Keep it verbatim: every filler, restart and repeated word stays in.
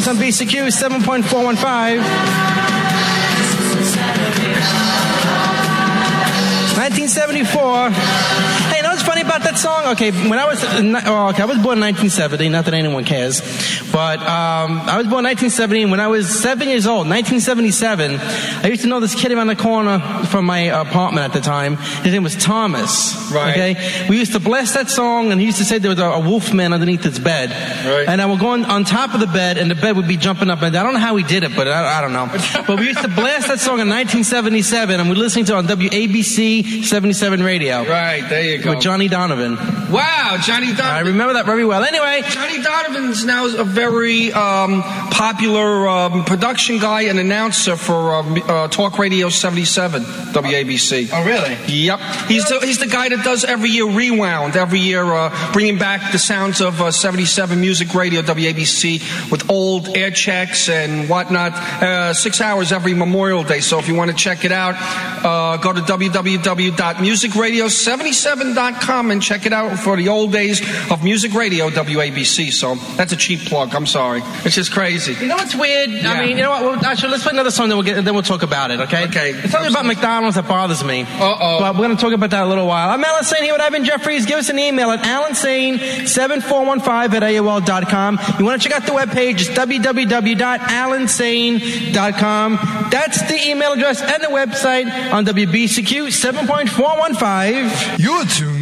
on B C Q seven point four one five. nineteen seventy-four. Hey, you know what's funny about that song? Okay, when I was oh, okay, I was born in nineteen seventy. Not that anyone cares, but um, I was born in nineteen seventy. And when I was seven years old, nineteen seventy-seven, I used to know this kid around the corner from my apartment at the time. His name was Thomas. Right. Okay. We used to blast that song, and he used to say there was a, a wolf man underneath his bed. Right. And I would go on, on top of the bed, and the bed would be jumping up and down. I don't know how he did it, but I, I don't know. But we used to blast that song in nineteen seventy-seven, and we were listening to it on W A B C seventy-seven radio. Right, there you go. With Johnny Donovan. Wow, Johnny Donovan. I remember that very well. Anyway. Johnny Donovan's now a very um, popular um, production guy and announcer for uh, uh, Talk Radio seventy-seven, W A B C. Oh, really? Yep. He's the, he's the guy that does every year Rewound, every year uh, bringing back the sounds of uh, seventy-seven Music Radio, W A B C, with old air checks and whatnot. Uh, six hours every Memorial Day. So if you want to check it out, uh, go to w w w dot music radio seventy-seven dot com and check it out for the old days of Music Radio, W A B C. So that's a cheap plug. I'm sorry. It's just crazy. You know what's weird? Yeah. I mean, you know what? Well, actually, let's play another song, then we'll, get, then we'll talk about it, okay? Okay. It's something about McDonald's that bothers me. Uh-oh. But we're going to talk about that in a little while. I'm Alan Sane here with Ivan Jeffries. Give us an email at alan sane seven four one five at A O L dot com. You want to check out the webpage, it's w w w dot alan sane dot com. That's the email address and the website on W B C Q seven point four one five. You're tuned